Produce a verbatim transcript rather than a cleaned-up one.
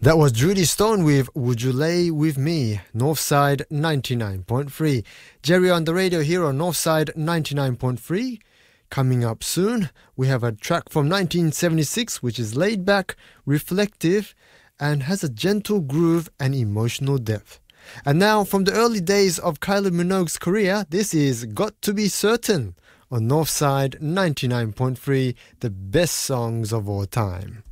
That was Judy Stone with Would You Lay With Me, Northside ninety-nine point three. Jerry on the radio here on Northside ninety-nine point three. Coming up soon, we have a track from nineteen seventy-six which is laid back, reflective, and has a gentle groove and emotional depth. And now, from the early days of Kylie Minogue's career, this is Got to Be Certain on Northside ninety-nine point three, the best songs of all time.